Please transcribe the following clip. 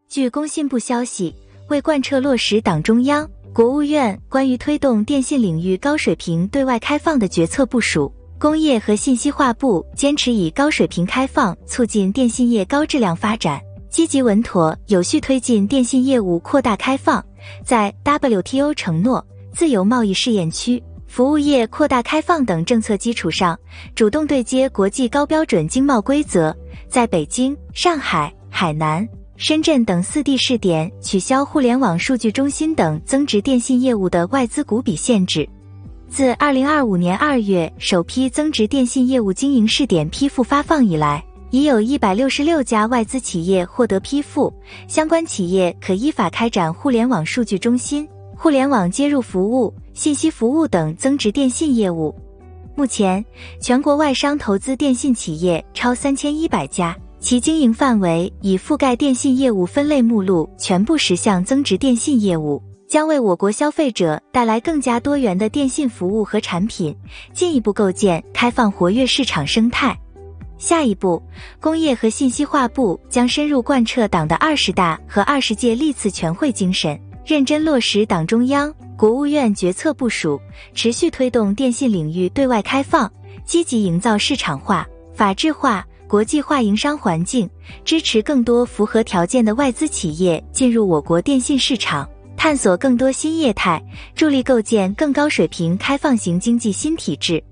据工信部消息，为贯彻落实党中央、国务院关于推动电信领域高水平对外开放的决策部署，工业和信息化部坚持以高水平开放促进电信业高质量发展，积极稳妥有序推进电信业务扩大开放，在 WTO 承诺、自由贸易试验区、服务业扩大开放等政策基础上，主动对接国际高标准经贸规则，在北京、上海、海南、深圳等4地试点取消互联网数据中心等增值电信业务的外资股比限制。自2025年2月首批增值电信业务经营试点批复发放以来，已有166家外资企业获得批复，相关企业可依法开展互联网数据中心、互联网接入服务、信息服务等增值电信业务。目前，全国外商投资电信企业超3100家，其经营范围已覆盖电信业务分类目录全部10项增值电信业务，将为我国消费者带来更加多元的电信服务和产品，进一步构建开放活跃市场生态。下一步，工业和信息化部将深入贯彻党的20大和20届历次全会精神，认真落实党中央、国务院决策部署，持续推动电信领域对外开放，积极营造市场化、法治化、国际化营商环境，支持更多符合条件的外资企业进入我国电信市场，探索更多新业态，助力构建更高水平开放型经济新体制。